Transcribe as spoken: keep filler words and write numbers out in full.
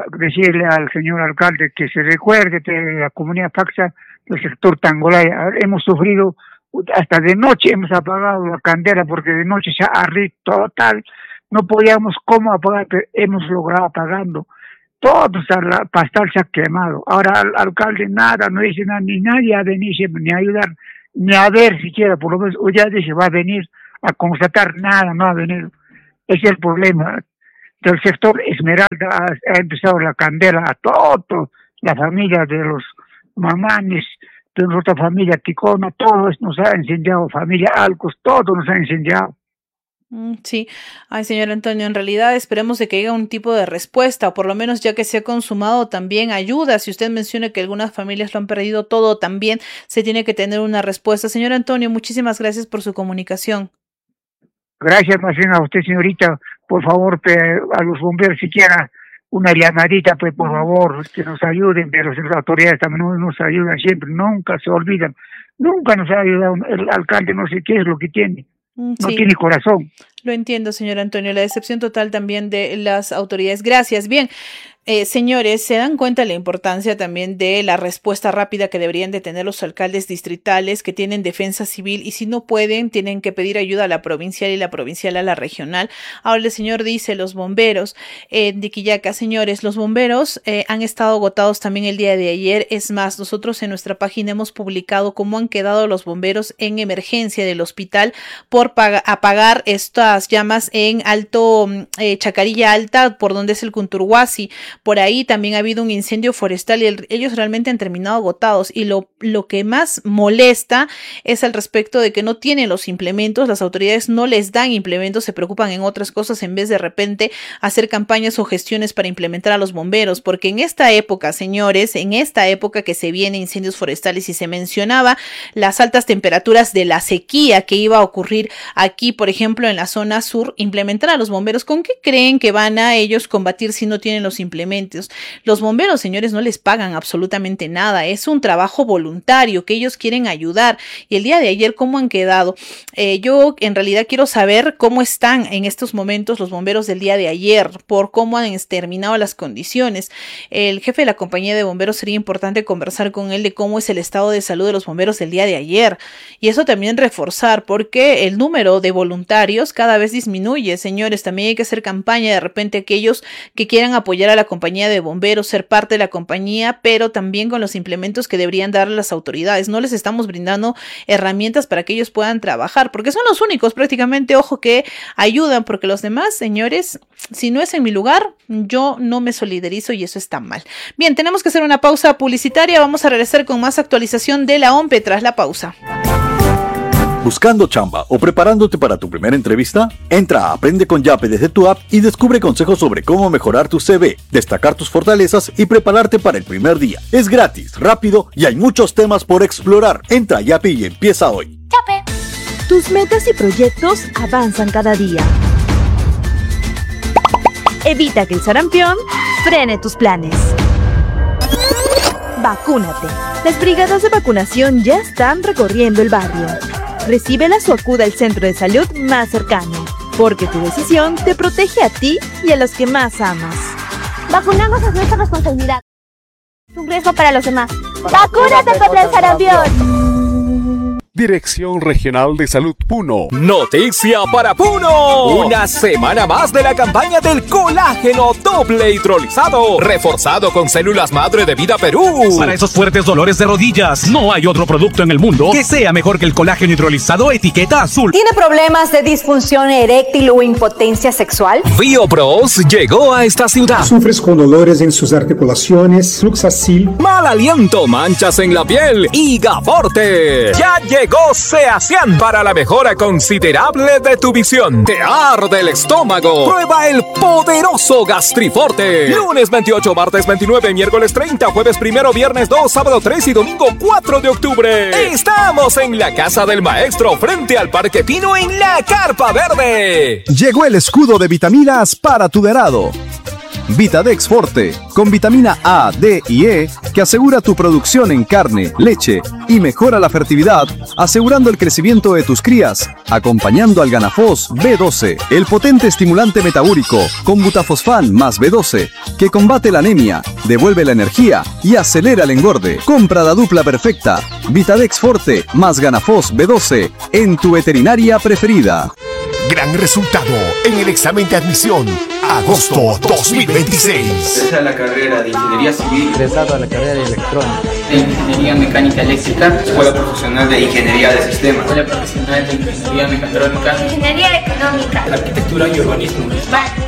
decirle al señor alcalde que se recuerde de la comunidad Paxa del sector Tangolaya. Hemos sufrido, hasta de noche hemos apagado la candela porque de noche se arre total, no podíamos cómo apagar, pero hemos logrado apagando. Todo el pastel se ha quemado. Ahora el alcalde nada, no dice nada, ni nadie a venir, ni a ayudar, ni a ver siquiera, por lo menos hoy ya dice va a venir a constatar, nada, no ha venido. Ese es el problema. Del sector Esmeralda ha, ha empezado la candela a todo, la familia de los Mamanes, de nuestra familia Ticona, todos nos ha incendiado, familia Alcos, todo nos ha incendiado. Sí, ay señor Antonio, en realidad esperemos de que haya un tipo de respuesta, o por lo menos ya que se ha consumado también ayuda. Si usted menciona que algunas familias lo han perdido todo, también se tiene que tener una respuesta. Señor Antonio, muchísimas gracias por su comunicación. Gracias más bien a usted, señorita. Por favor, a los bomberos siquiera una llamadita, pues por favor, que nos ayuden, pero las autoridades también nos ayudan siempre, nunca se olvidan, nunca nos ha ayudado el alcalde, no sé qué es lo que tiene. No sí. tiene corazón. Lo entiendo, señor Antonio. La decepción total también de las autoridades. Gracias. Bien. Eh, señores, se dan cuenta de la importancia también de la respuesta rápida que deberían de tener los alcaldes distritales que tienen defensa civil, y si no pueden, tienen que pedir ayuda a la provincial y la provincial a la regional. Ahora el señor dice, los bomberos eh, de Quillaca, señores, los bomberos eh, han estado agotados también el día de ayer. Es más, nosotros en nuestra página hemos publicado cómo han quedado los bomberos en emergencia del hospital por apagar estas llamas en Alto eh, Chacarilla Alta, por donde es el Cunturhuasi. Por ahí también ha habido un incendio forestal y el, ellos realmente han terminado agotados, y lo, lo que más molesta es al respecto de que no tienen los implementos, las autoridades no les dan implementos, se preocupan en otras cosas en vez de repente hacer campañas o gestiones para implementar a los bomberos, porque en esta época, señores, en esta época que se vienen incendios forestales y se mencionaba las altas temperaturas de la sequía que iba a ocurrir aquí, por ejemplo, en la zona sur, implementar a los bomberos, ¿con qué creen que van a ellos combatir si no tienen los implementos? Los bomberos, señores, no les pagan absolutamente nada, es un trabajo voluntario que ellos quieren ayudar. Y el día de ayer, ¿cómo han quedado? Eh, yo en realidad quiero saber cómo están en estos momentos los bomberos del día de ayer, por cómo han terminado las condiciones. El jefe de la compañía de bomberos, sería importante conversar con él de cómo es el estado de salud de los bomberos del día de ayer, y eso también reforzar, porque el número de voluntarios cada vez disminuye, señores. También hay que hacer campaña de repente aquellos que quieran apoyar a la compañía de bomberos, ser parte de la compañía, pero también con los implementos que deberían darle las autoridades. No les estamos brindando herramientas para que ellos puedan trabajar, porque son los únicos prácticamente, ojo, que ayudan, porque los demás, señores, si no es en mi lugar, yo no me solidarizo, y eso está mal. Bien, tenemos que hacer una pausa publicitaria, vamos a regresar con más actualización de la OMPE tras la pausa. ¿Buscando chamba o preparándote para tu primera entrevista? Entra a Aprende con Yape desde tu app y descubre consejos sobre cómo mejorar tu C V, destacar tus fortalezas y prepararte para el primer día. Es gratis, rápido y hay muchos temas por explorar. Entra a Yape y empieza hoy. Yape. Tus metas y proyectos avanzan cada día. Evita que el sarampión frene tus planes. Vacúnate. Las brigadas de vacunación ya están recorriendo el barrio. Recíbelas o acuda al centro de salud más cercano, porque tu decisión te protege a ti y a los que más amas. Vacunarnos es nuestra responsabilidad. Es un riesgo para los demás. ¡Vacúnate contra el sarampión! Dirección Regional de Salud Puno. Noticia para Puno. Una semana más de la campaña del colágeno doble hidrolizado, reforzado con células madre de Vida Perú. Para esos fuertes dolores de rodillas, no hay otro producto en el mundo que sea mejor que el colágeno hidrolizado etiqueta azul. ¿Tiene problemas de disfunción eréctil o impotencia sexual? Biopros llegó a esta ciudad. ¿Sufres con dolores en sus articulaciones, Fluxacil, mal aliento, manchas en la piel y Gaforte? Ya llegó Seacian para la mejora considerable de tu visión. Te arde el estómago. Prueba el poderoso Gastriforte. Lunes veintiocho, martes veintinueve, miércoles treinta, jueves primero, viernes dos, sábado tres y domingo cuatro de octubre. Estamos en la Casa del Maestro, frente al Parque Pino, en la Carpa Verde. Llegó el escudo de vitaminas para tu ganado. Vitadex Forte, con vitamina A, D y E, que asegura tu producción en carne, leche y mejora la fertilidad, asegurando el crecimiento de tus crías, acompañando al Ganafos B doce, el potente estimulante metabólico con butafosfán más B doce, que combate la anemia, devuelve la energía y acelera el engorde. Compra la dupla perfecta, Vitadex Forte más Ganafos B doce, en tu veterinaria preferida. Gran resultado en el examen de admisión, agosto dos mil veintiséis. Ingresé a la carrera de Ingeniería Civil. Ingresado a la carrera de Electrónica. De Ingeniería Mecánica Eléctrica. Escuela Profesional de Ingeniería de Sistemas. Escuela Profesional de Ingeniería Mecatrónica. Ingeniería Económica. Arquitectura y Urbanismo.